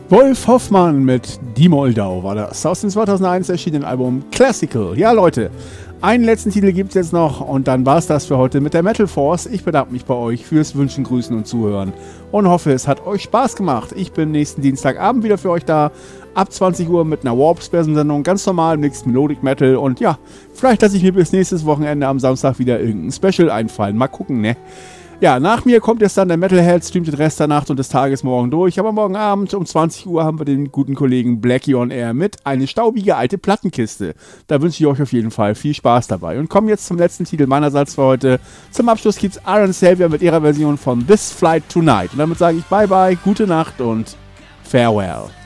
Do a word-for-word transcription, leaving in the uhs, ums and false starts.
Wolf Hoffmann mit Die Moldau war das. Aus dem zweitausendeins erschienenen Album Classical. Ja, Leute, einen letzten Titel gibt es jetzt noch und dann war es das für heute mit der Metal Force. Ich bedanke mich bei euch fürs Wünschen, Grüßen und Zuhören und hoffe, es hat euch Spaß gemacht. Ich bin nächsten Dienstagabend wieder für euch da, ab zwanzig Uhr mit einer Warp-Spersen-Sendung, ganz normal, Mixed Melodic Metal und ja, vielleicht lasse ich mir bis nächstes Wochenende am Samstag wieder irgendein Special einfallen. Mal gucken, ne? Ja, nach mir kommt jetzt dann der Metalhead, streamt den Rest der Nacht und des Tages morgen durch. Aber morgen Abend um zwanzig Uhr haben wir den guten Kollegen Blackie on Air mit eine staubige alte Plattenkiste. Da wünsche ich euch auf jeden Fall viel Spaß dabei. Und kommen jetzt zum letzten Titel meinerseits für heute. Zum Abschluss gibt's Iron Savior mit ihrer Version von This Flight Tonight. Und damit sage ich Bye Bye, gute Nacht und Farewell.